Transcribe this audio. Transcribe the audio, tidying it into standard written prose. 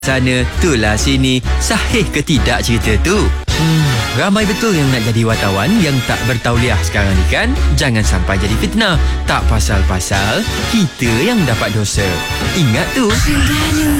sana, tulah sini. Sahih ke tidak cerita tu? Ramai betul yang nak jadi wartawan yang tak bertauliah sekarang ni kan? Jangan sampai jadi fitnah. Tak pasal-pasal, kita yang dapat dosa. Ingat tu.